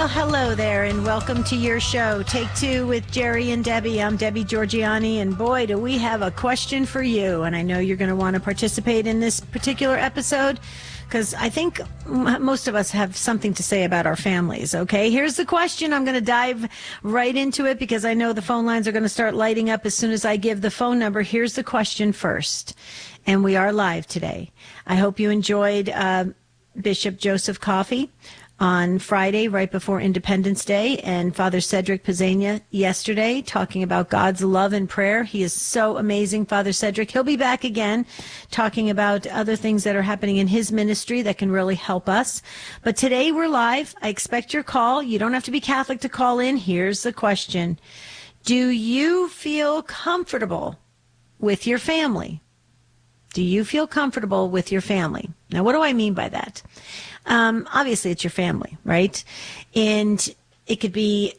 Well, hello there, and welcome to your show, Take Two with Jerry and Debbie. I'm Debbie Georgiani, and boy, do we have a question for you. And I know you're going to want to participate in this particular episode, because I think most of us have something to say about our families, okay? Here's the question. I'm going to dive right into it, because I know the phone lines are going to start lighting up as soon as I give the phone number. Here's the question first, and we are live today. I hope you enjoyed Bishop Joseph Coffey on Friday, right before Independence Day, and Father Cedric Pizzania yesterday, talking about God's love and prayer. He is so amazing, Father Cedric. He'll be back again, talking about other things that are happening in his ministry that can really help us. But today we're live. I expect your call. You don't have to be Catholic to call in. Here's the question. Do you feel comfortable with your family? Do you feel comfortable with your family? Now, what do I mean by that? Obviously, it's your family, right? And it could be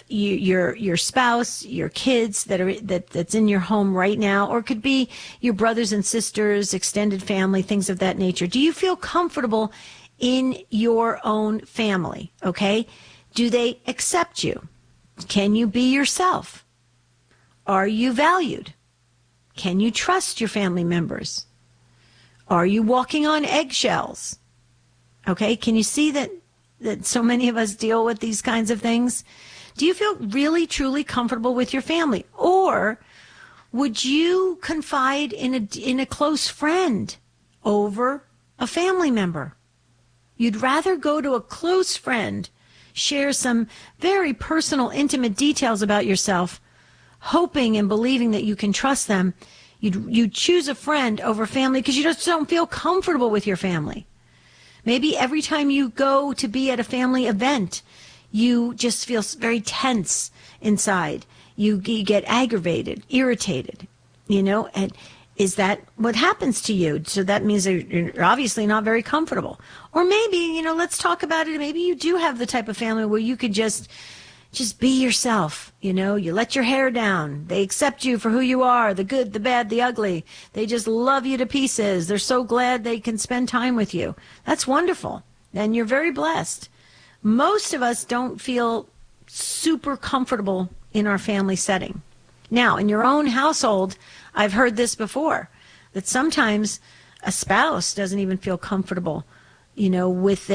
your spouse, your kids that's in your home right now, or it could be your brothers and sisters, extended family, things of that nature. Do you feel comfortable in your own family? Okay, do they accept you? Can you be yourself? Are you valued? Can you trust your family members? Are you walking on eggshells? Okay, can you see that so many of us deal with these kinds of things? Do you feel really, truly comfortable with your family? Or would you confide in a close friend over a family member? You'd rather go to a close friend, share some very personal, intimate details about yourself, hoping and believing that you can trust them. You'd choose a friend over family because you just don't feel comfortable with your family. Maybe every time you go to be at a family event, you just feel very tense inside. You get aggravated, irritated, and is that what happens to you? So that means that you're obviously not very comfortable. Or maybe, let's talk about it. Maybe you do have the type of family where you could just be yourself. You let your hair down. They accept you for who you are, the good, the bad, the ugly. They just love you to pieces. They're so glad they can spend time with you. That's wonderful. And you're very blessed. Most of us don't feel super comfortable in our family setting. Now, in your own household, I've heard this before, that sometimes a spouse doesn't even feel comfortable, with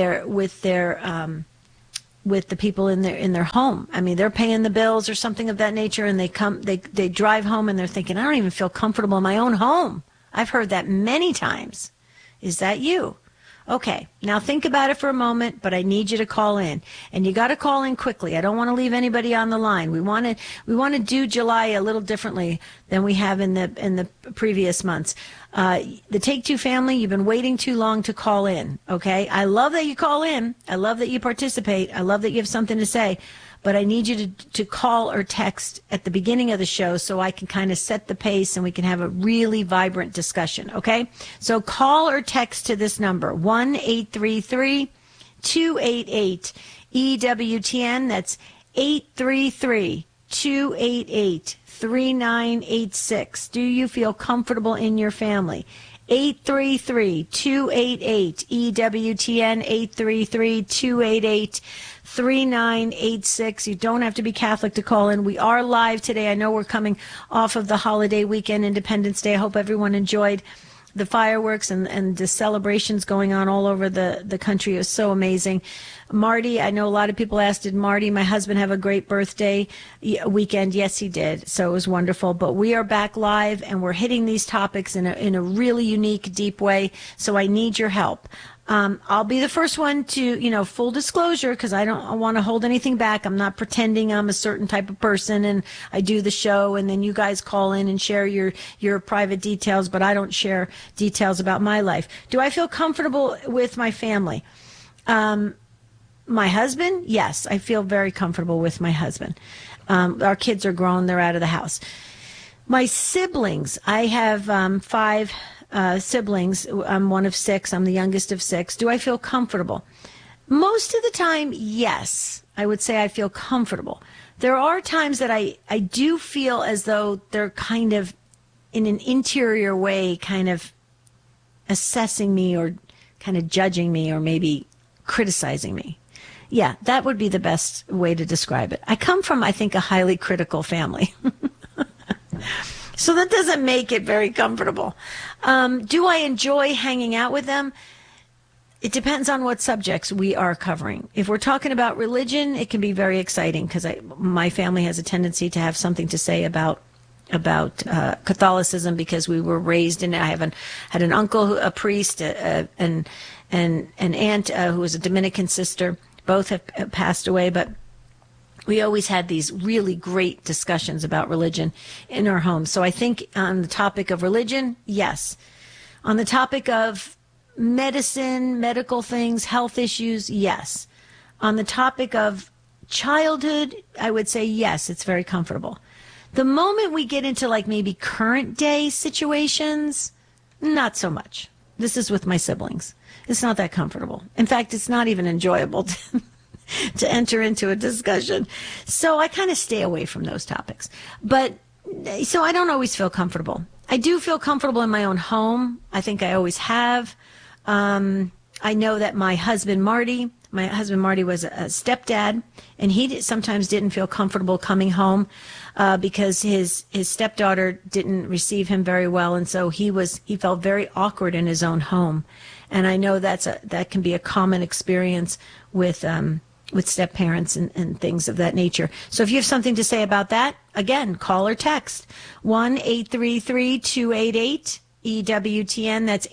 the people in their home. I mean, they're paying the bills or something of that nature, and they drive home and they're thinking, I don't even feel comfortable in my own home. I've heard that many times. Is that you? Okay, now think about it for a moment, but I need you to call in, and you got to call in quickly. I don't want to leave anybody on the line. We want to do July a little differently than we have in the previous months. The Take Two family, you've been waiting too long to call in. Okay, I love that you call in. I love that you participate. I love that you have something to say. But I need you to call or text at the beginning of the show so I can kind of set the pace and we can have a really vibrant discussion, okay? So call or text to this number, 1-833-288-EWTN. That's 833-288-3986. Do you feel comfortable in your family? 833-288-EWTN, 833-288-3986. You don't have to be Catholic to call in. We are live today. I know we're coming off of the holiday weekend, Independence Day. I hope everyone enjoyed the fireworks and the celebrations going on all over the country. It was so amazing. Marty, I know a lot of people asked, did Marty, my husband, have a great birthday weekend? Yes, he did. So it was wonderful. But we are back live, and we're hitting these topics in a really unique, deep way. So I need your help. I'll be the first one to, full disclosure, because I don't want to hold anything back. I'm not pretending I'm a certain type of person and I do the show and then you guys call in and share your private details, but I don't share details about my life. Do I feel comfortable with my family? My husband? Yes, I feel very comfortable with my husband. Our kids are grown. They're out of the house. My siblings, I have 5 siblings. I'm one of 6. I'm the youngest of 6. Do I feel comfortable? Most of the time, yes. I would say I feel comfortable. There are times that I do feel as though they're kind of, in an interior way, kind of assessing me or kind of judging me or maybe criticizing me. Yeah, that would be the best way to describe it. I come from, I think, a highly critical family. So that doesn't make it very comfortable. Do I enjoy hanging out with them? It depends on what subjects we are covering. If we're talking about religion, it can be very exciting because my family has a tendency to have something to say about Catholicism because we were raised in. I had an uncle, a priest, and an aunt who was a Dominican sister. Both have passed away, but we always had these really great discussions about religion in our home. So I think on the topic of religion, yes. On the topic of medicine, medical things, health issues, yes. On the topic of childhood, I would say yes, it's very comfortable. The moment we get into like maybe current day situations, not so much. This is with my siblings. It's not that comfortable. In fact, it's not even enjoyable to enter into a discussion. So I kind of stay away from those topics. But so I don't always feel comfortable. I do feel comfortable in my own home. I think I always have. I know that my husband Marty was a stepdad, and he sometimes didn't feel comfortable coming home because his stepdaughter didn't receive him very well, and so he felt very awkward in his own home. And I know that can be a common experience with step-parents and things of that nature. So if you have something to say about that, again, call or text 1-833-288 EWTN. That's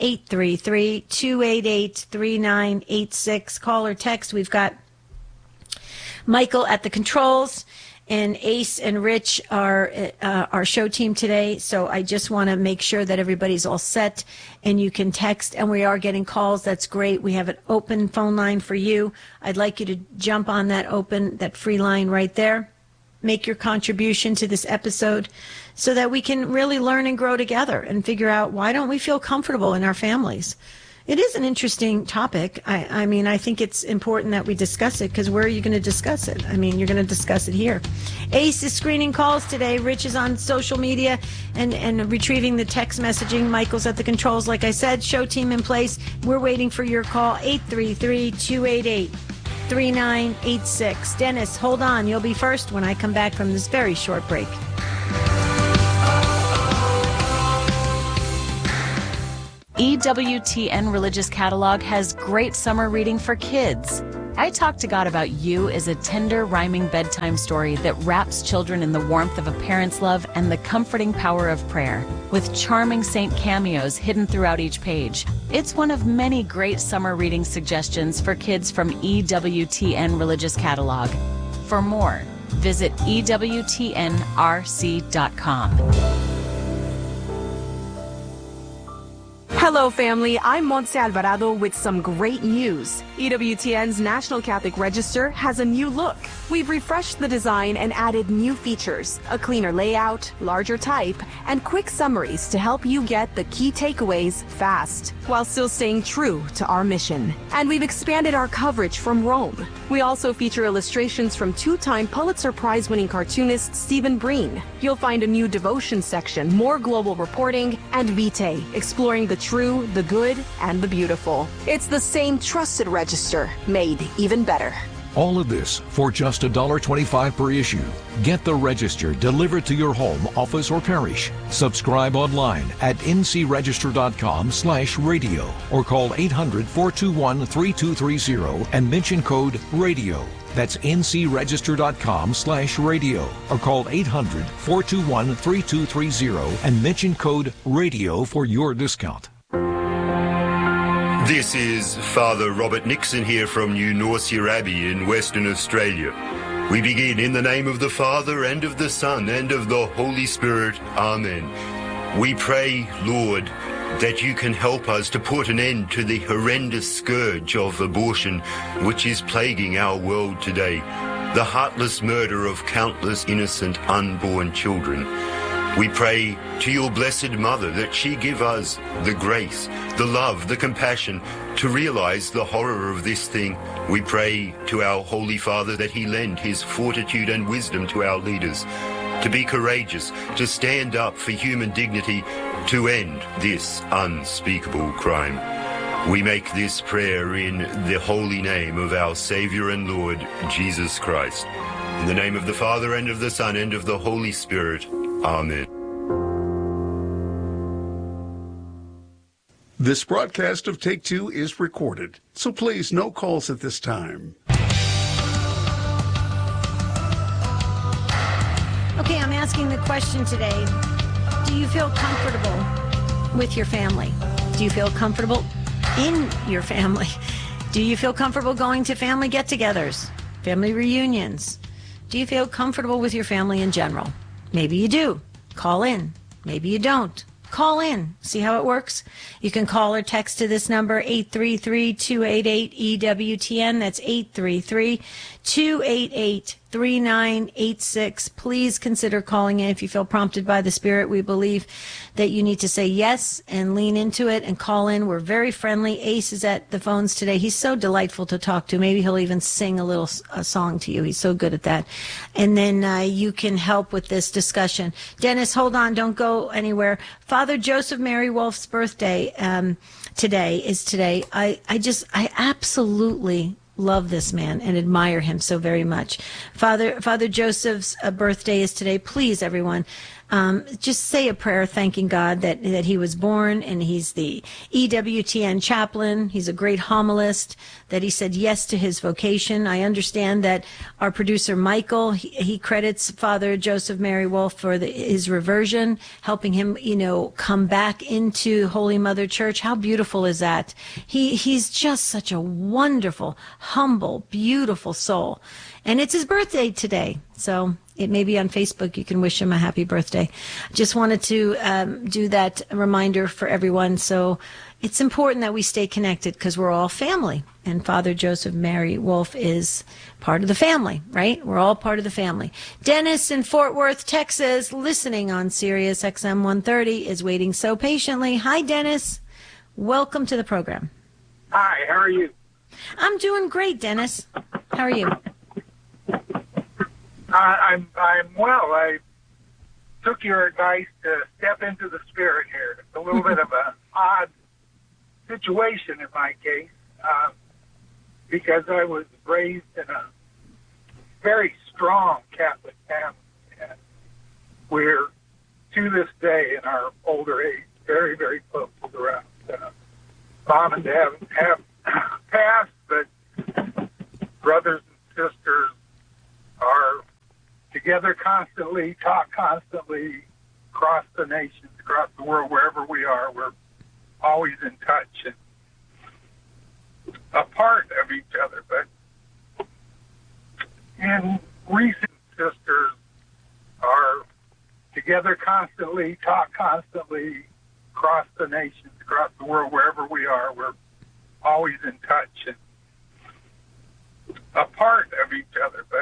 833-288-3986. Call or text. We've got Michael at the controls, and Ace and Rich are our show team today. So I just want to make sure that everybody's all set and you can text, and we are getting calls. That's great. We have an open phone line for you. I'd like you to jump on that free line right there. Make your contribution to this episode so that we can really learn and grow together and figure out why don't we feel comfortable in our families. It is an interesting topic. I mean, I think it's important that we discuss it because where are you going to discuss it? I mean, you're going to discuss it here. Ace is screening calls today. Rich is on social media and retrieving the text messaging. Michael's at the controls. Like I said, show team in place. We're waiting for your call, 833-288-3986. Dennis, hold on. You'll be first when I come back from this very short break. EWTN Religious Catalog has great summer reading for kids. I Talk to God About You is a tender, rhyming bedtime story that wraps children in the warmth of a parent's love and the comforting power of prayer, with charming saint cameos hidden throughout each page. It's one of many great summer reading suggestions for kids from EWTN Religious Catalog. For more, visit EWTNRC.com. Hello, family. I'm Montse Alvarado with some great news. EWTN's National Catholic Register has a new look. We've refreshed the design and added new features, a cleaner layout, larger type, and quick summaries to help you get the key takeaways fast, while still staying true to our mission. And we've expanded our coverage from Rome. We also feature illustrations from two-time Pulitzer Prize-winning cartoonist Stephen Breen. You'll find a new devotion section, more global reporting, and Vitae, exploring the true, the good, and the beautiful. It's the same trusted register, made even better. All of this for just $1.25 per issue. Get the Register delivered to your home, office, or parish. Subscribe online at ncregister.com/radio or call 800-421-3230 and mention code RADIO. That's ncregister.com/radio or call 800-421-3230 and mention code RADIO for your discount. This is Father Robert Nixon here from New Norcia Abbey in Western Australia. We begin in the name of the Father, and of the Son, and of the Holy Spirit. Amen. We pray, Lord, that you can help us to put an end to the horrendous scourge of abortion which is plaguing our world today, the heartless murder of countless innocent unborn children. We pray to your Blessed Mother that she give us the grace, the love, the compassion to realize the horror of this thing. We pray to our Holy Father that he lend his fortitude and wisdom to our leaders, to be courageous, to stand up for human dignity, to end this unspeakable crime. We make this prayer in the holy name of our Savior and Lord, Jesus Christ. In the name of the Father, and of the Son, and of the Holy Spirit. Amen. This broadcast of Take Two is recorded, so please, no calls at this time. Okay, I'm asking the question today. Do you feel comfortable with your family? Do you feel comfortable in your family? Do you feel comfortable going to family get-togethers, family reunions? Do you feel comfortable with your family in general? Maybe you do. Call in. Maybe you don't. Call in. See how it works? You can call or text to this number, 833-288-EWTN. That's 833-288-3986. Please consider calling in if you feel prompted by the Spirit. We believe that you need to say yes and lean into it and call in. We're very friendly. Ace is at the phones today. He's so delightful to talk to. Maybe he'll even sing a song to you. He's so good at that. And then you can help with this discussion. Dennis, hold on. Don't go anywhere. Father Joseph Mary Wolf's birthday is today. I absolutely love this man and admire him so very much. Father Joseph's birthday is today. Please, everyone, just say a prayer thanking God that he was born, and he's the EWTN chaplain. He's a great homilist, that he said yes to his vocation. I understand that our producer, Michael, he credits Father Joseph Mary Wolf for his reversion, helping him, come back into Holy Mother Church. How beautiful is that? He's just such a wonderful, humble, beautiful soul. And it's his birthday today. So it may be on Facebook. You can wish him a happy birthday. Just wanted to do that reminder for everyone. So it's important that we stay connected because we're all family. And Father Joseph Mary Wolf is part of the family, right? We're all part of the family. Dennis in Fort Worth, Texas, listening on Sirius XM 130, is waiting so patiently. Hi, Dennis. Welcome to the program. Hi, how are you? I'm doing great, Dennis. How are you? I'm well. I took your advice to step into the Spirit here. It's a little bit of an odd situation in my case, because I was raised in a very strong Catholic family, and we're, to this day, in our older age, very, very close around. Mom and Dad have passed, but brothers and sisters are together constantly, talk constantly, across the nations, across the world, wherever we are. We're always in touch and a part of each other. But in recent, sisters are together constantly, talk constantly, across the nations, across the world, wherever we are. We're always in touch and a part of each other. But